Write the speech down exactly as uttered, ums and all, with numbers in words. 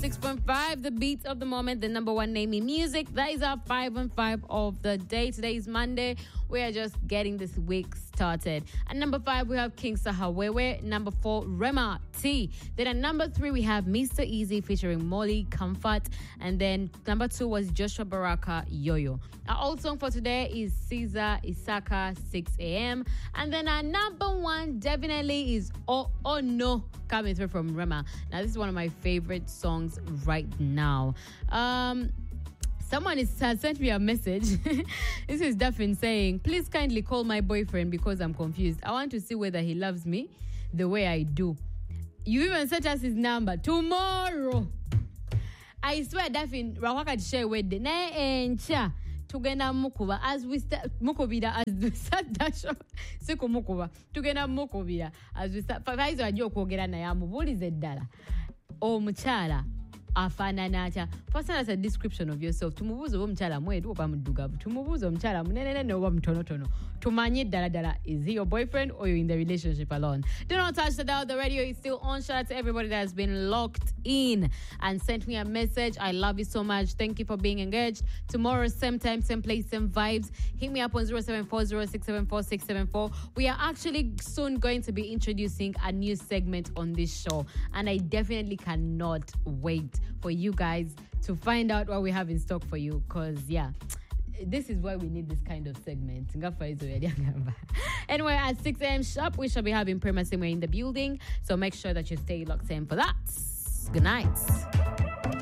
six point five, the beat of the moment, the number one name in music. That is our five and five of the day. Today is Monday. We are just getting this week started. At number five, we have King Sahawewe. Number four, Rema T. Then at number three, we have Mister Easy featuring Molly Comfort. And then number two was Joshua Baraka, Yo-Yo. Our old song for today is Caesar Isaka, six a.m. And then our number one definitely is Oh Oh No, coming through from Rema. Now, this is one of my favorite songs right now. Um... Someone is, has sent me a message. This is Duffin saying, please kindly call my boyfriend because I'm confused. I want to see whether he loves me the way I do. You even sent us his number. Tomorrow. I swear, Duffin, Rawaka to share with the na encha. Tugenda mukuba as we start mukubira as we start that show. Siko mukuba. Tugenda mukubira as we start. Faizo ajua kuogera na yamu. Bulize dala. O mchala. Afanana acha. First as a description of yourself. Tumubuzo wo mchala mwedu oba mudugavu. Tumubuzo mchala munene ne oba mtonotono. Tumanye dala dala. Is he your boyfriend or you in the relationship alone? Do not touch the dial. The radio is still on. Shout out to everybody that has been locked in and sent me a message. I love you so much. Thank you for being engaged. Tomorrow, same time, same place, same vibes. Hit me up on zero seven four zero six seven four six seven four. We are actually soon going to be introducing a new segment on this show. And I definitely cannot wait for you guys to find out what we have in stock for you. Because, yeah, this is why we need this kind of segment. Anyway, at six a.m. sharp, we shall be having Prima Simwe in the building. So make sure that you stay locked in for that. Good night.